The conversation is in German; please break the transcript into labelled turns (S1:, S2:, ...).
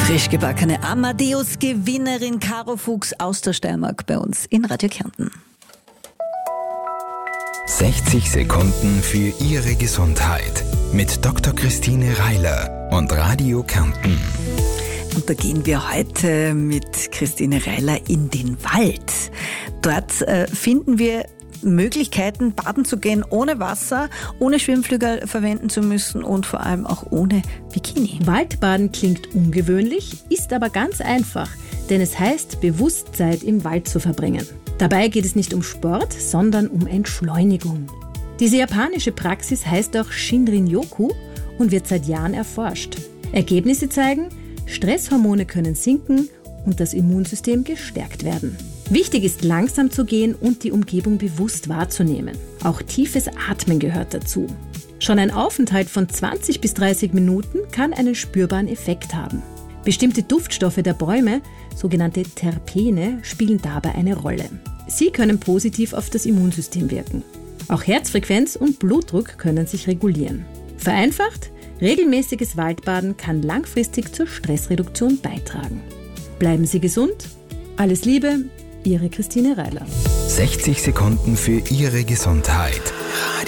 S1: Frisch gebackene Amadeus-Gewinnerin Caro Fuchs aus der Steiermark bei uns in Radio Kärnten.
S2: 60 Sekunden für Ihre Gesundheit mit Dr. Christine Reiler und Radio Kärnten.
S1: Und da gehen wir heute mit Christine Reiler in den Wald. Dort finden wir Möglichkeiten, baden zu gehen ohne Wasser, ohne Schwimmflügel verwenden zu müssen und vor allem auch ohne Bikini.
S3: Waldbaden klingt ungewöhnlich, ist aber ganz einfach, denn es heißt, bewusst Zeit im Wald zu verbringen. Dabei geht es nicht um Sport, sondern um Entschleunigung. Diese japanische Praxis heißt auch Shinrin-yoku und wird seit Jahren erforscht. Ergebnisse zeigen, Stresshormone können sinken und das Immunsystem gestärkt werden. Wichtig ist, langsam zu gehen und die Umgebung bewusst wahrzunehmen. Auch tiefes Atmen gehört dazu. Schon ein Aufenthalt von 20 bis 30 Minuten kann einen spürbaren Effekt haben. Bestimmte Duftstoffe der Bäume, sogenannte Terpene, spielen dabei eine Rolle. Sie können positiv auf das Immunsystem wirken. Auch Herzfrequenz und Blutdruck können sich regulieren. Vereinfacht, regelmäßiges Waldbaden kann langfristig zur Stressreduktion beitragen. Bleiben Sie gesund. Alles Liebe, Ihre Christine Reiler.
S2: 60 Sekunden für Ihre Gesundheit.